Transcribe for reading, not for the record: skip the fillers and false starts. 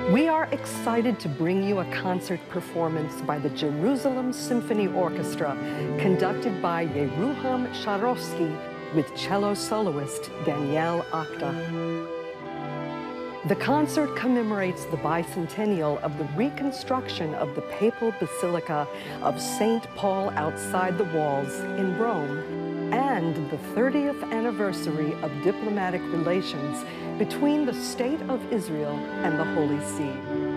We are excited to bring you a concert performance by the Jerusalem Symphony Orchestra, conducted by Yeruham Sharovsky with cello soloist Danielle Akta. The concert commemorates the bicentennial of the reconstruction of the Papal Basilica of St. Paul outside the walls in Rome, and the 30th anniversary of diplomatic relations between the State of Israel and the Holy See.